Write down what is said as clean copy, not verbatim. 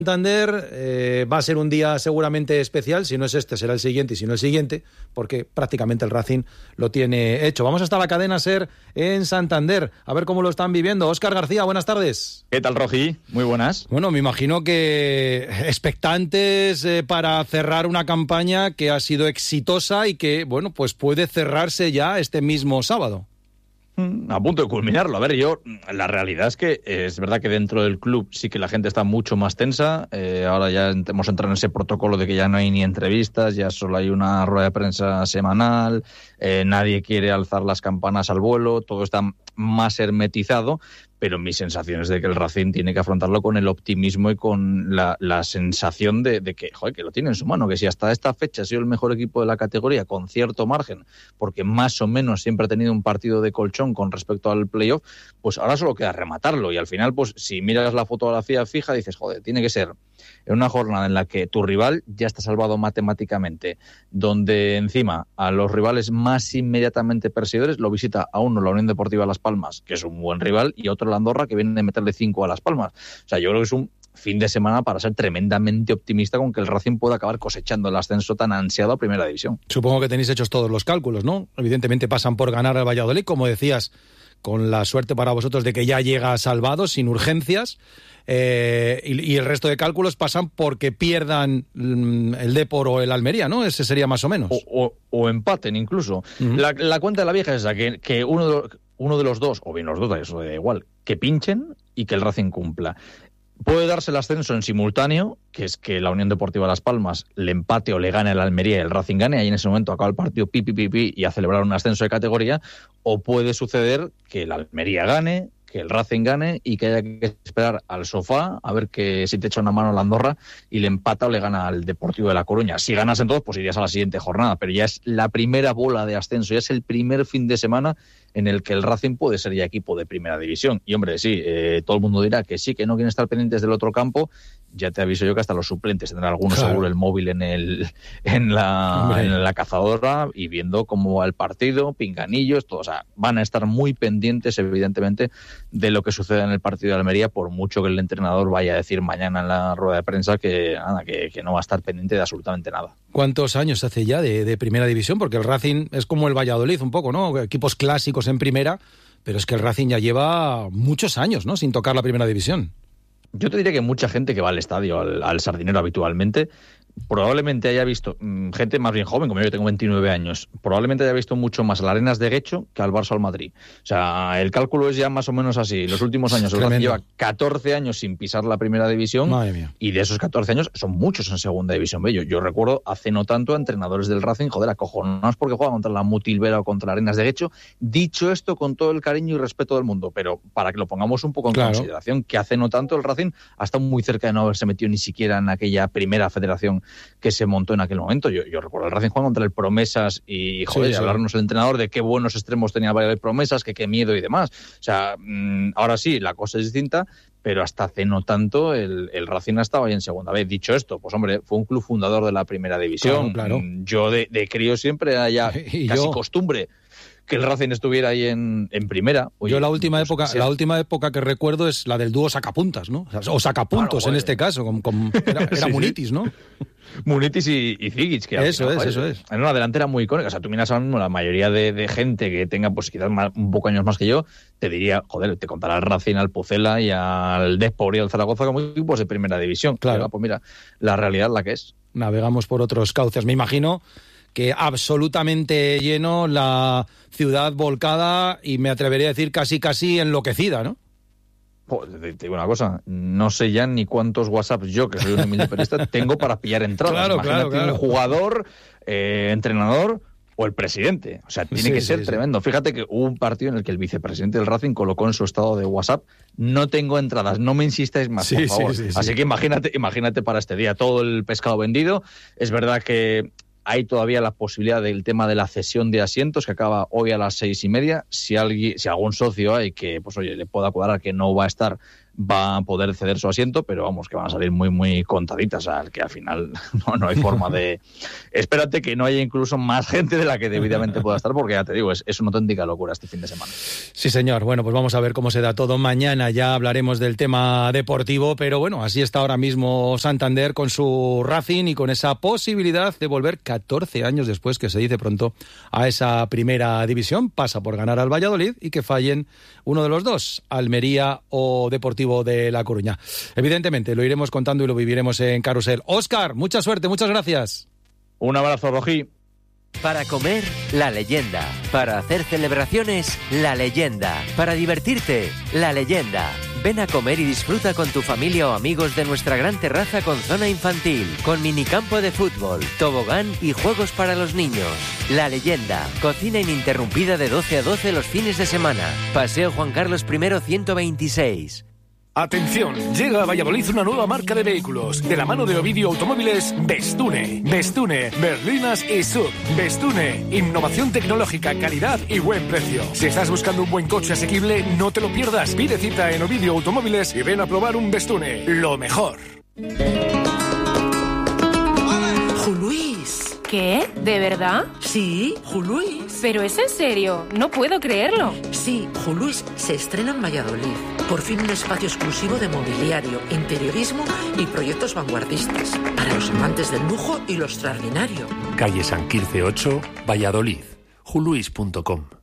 Santander va a ser un día seguramente especial, si no es este será el siguiente y si no el siguiente, porque prácticamente el Racing lo tiene hecho. Vamos hasta la cadena SER en Santander, a ver cómo lo están viviendo. Óscar García, buenas tardes. ¿Qué tal, Rogi? Muy buenas. Bueno, me imagino que expectantes para cerrar una campaña que ha sido exitosa y que, bueno, pues puede cerrarse ya este mismo sábado. A punto de culminarlo. A ver, la realidad es que es verdad que dentro del club sí que la gente está mucho más tensa. Ahora ya hemos entrado en ese protocolo de que ya no hay ni entrevistas, ya solo hay una rueda de prensa semanal, nadie quiere alzar las campanas al vuelo, todo está más hermetizado, pero mi sensación es de que el Racing tiene que afrontarlo con el optimismo y con la sensación de que, joder, que lo tiene en su mano, que si hasta esta fecha ha sido el mejor equipo de la categoría, con cierto margen, porque más o menos siempre ha tenido un partido de colchón con respecto al playoff, pues ahora solo queda rematarlo. Y al final, pues si miras la fotografía fija, dices, joder, tiene que ser en una jornada en la que tu rival ya está salvado matemáticamente, donde encima a los rivales más inmediatamente perseguidores lo visita a uno la Unión Deportiva Las Palmas, que es un buen rival, y otro la Andorra, que viene de meterle 5 a Las Palmas. O sea, yo creo que es un fin de semana para ser tremendamente optimista con que el Racing pueda acabar cosechando el ascenso tan ansiado a Primera División. Supongo que tenéis hechos todos los cálculos, ¿no? Evidentemente pasan por ganar al Valladolid, como decías, con la suerte para vosotros de que ya llega salvado, sin urgencias, y el resto de cálculos pasan porque pierdan el Depor o el Almería, ¿no? Ese sería más o menos. O empaten incluso. Uh-huh. La cuenta de la vieja es esa, que uno de los dos, o bien los dos, eso da igual, que pinchen y que el Racing cumpla. Puede darse el ascenso en simultáneo, que es que la Unión Deportiva Las Palmas le empate o le gane al Almería y el Racing gane, ahí en ese momento acaba el partido y a celebrar un ascenso de categoría, o puede suceder que el Almería gane, que el Racing gane y que haya que esperar al sofá a ver que si te echa una mano la Andorra y le empata o le gana al Deportivo de La Coruña. Si ganas en todos, pues irías a la siguiente jornada, pero ya es la primera bola de ascenso, ya es el primer fin de semana en el que el Racing puede ser ya equipo de Primera División. Y hombre, sí, todo el mundo dirá que sí, que no quieren estar pendientes del otro campo. Ya te aviso yo que hasta los suplentes tendrán alguno seguro el móvil en la cazadora y viendo cómo va el partido, pinganillos, todo. O sea, van a estar muy pendientes, evidentemente, de lo que suceda en el partido de Almería, por mucho que el entrenador vaya a decir mañana en la rueda de prensa que no va a estar pendiente de absolutamente nada. ¿Cuántos años hace ya de Primera División? Porque el Racing es como el Valladolid un poco, ¿no? Equipos clásicos en Primera, pero es que el Racing ya lleva muchos años, ¿no? Sin tocar la Primera División. Yo te diría que mucha gente que va al estadio, al Sardinero habitualmente, probablemente haya visto, gente más bien joven, como yo que tengo 29 años, probablemente haya visto mucho más a las Arenas de Guecho que al Barça o al Madrid. O sea, el cálculo es ya más o menos así. Los últimos años, el Racing lleva 14 años sin pisar la Primera División. Madre mía. Y de esos 14 años son muchos en Segunda División. Yo recuerdo hace no tanto a entrenadores del Racing, acojonados porque juegan contra la Mutilvera o contra las Arenas de Guecho. Dicho esto con todo el cariño y respeto del mundo, pero para que lo pongamos un poco en consideración, que hace no tanto el Racing ha estado muy cerca de no haberse metido ni siquiera en aquella primera federación que se montó en aquel momento. Yo recuerdo el Racing jugando contra el Promesas y, joder, hablarnos el entrenador de qué buenos extremos tenía el Promesas, que qué miedo y demás. O sea, ahora sí, la cosa es distinta, pero hasta hace no tanto el Racing ha estado ahí en segunda vez. Dicho esto, pues hombre, fue un club fundador de la Primera División. Claro. Yo de crío siempre era ya casi costumbre que el Racing estuviera ahí en primera. Oye, yo la última época que recuerdo es la del dúo sacapuntas, ¿no? O sacapuntos, en este caso, era Munitis, ¿no? Munitis y Zigic, que eso es. En una delantera muy icónica. O sea, tú miras ahora mismo la mayoría de gente que tenga, pues quizás un poco años más que yo, te diría, joder, te contará al Racing, al Pucela y al Depor y al Zaragoza como equipos de Primera División. Claro. Pues mira, la realidad es la que es. Navegamos por otros cauces. Me imagino que absolutamente lleno, la ciudad volcada y me atrevería a decir casi enloquecida, ¿no? Te digo una cosa, no sé ya ni cuántos WhatsApps yo, que soy un humilde periodista, tengo para pillar entradas. Imagínate un jugador, entrenador o el presidente. O sea, tiene que ser tremendo. Fíjate que hubo un partido en el que el vicepresidente del Racing colocó en su estado de WhatsApp: no tengo entradas, no me insistáis más, por favor. Así que imagínate para este día todo el pescado vendido. Es verdad que hay todavía la posibilidad del tema de la cesión de asientos, que acaba hoy a las 6:30. Si algún socio hay que, pues oye, le pueda cuadrar que no va a estar va a poder ceder su asiento, pero vamos, que van a salir muy, muy contaditas, que al final no hay forma de... Espérate que no haya incluso más gente de la que debidamente pueda estar, porque ya te digo, es una auténtica locura este fin de semana. Sí, señor. Bueno, pues vamos a ver cómo se da todo. Mañana ya hablaremos del tema deportivo, pero bueno, así está ahora mismo Santander con su Racing y con esa posibilidad de volver 14 años después, que se dice pronto, a esa primera división. Pasa por ganar al Valladolid y que fallen uno de los dos, Almería o Deportivo de La Coruña. Evidentemente, lo iremos contando y lo viviremos en Carrusel. Óscar, mucha suerte, muchas gracias. Un abrazo, Rojí. Para comer, La Leyenda. Para hacer celebraciones, La Leyenda. Para divertirte, La Leyenda. Ven a comer y disfruta con tu familia o amigos de nuestra gran terraza con zona infantil, con minicampo de fútbol, tobogán y juegos para los niños. La Leyenda. Cocina ininterrumpida de 12 a 12 los fines de semana. Paseo Juan Carlos I 126. Atención, llega a Valladolid una nueva marca de vehículos, de la mano de Ovidio Automóviles, Bestune. Bestune, berlinas y sub. Bestune, innovación tecnológica, calidad y buen precio. Si estás buscando un buen coche asequible, no te lo pierdas. Pide cita en Ovidio Automóviles y ven a probar un Bestune. Lo mejor. Juluis. ¿Qué? ¿De verdad? Sí, Juluis. ¿Pero es en serio? No puedo creerlo. Sí, Juluis se estrena en Valladolid. Por fin un espacio exclusivo de mobiliario, interiorismo y proyectos vanguardistas. Para los amantes del lujo y lo extraordinario. Calle San Quirce 8, Valladolid. Juluis.com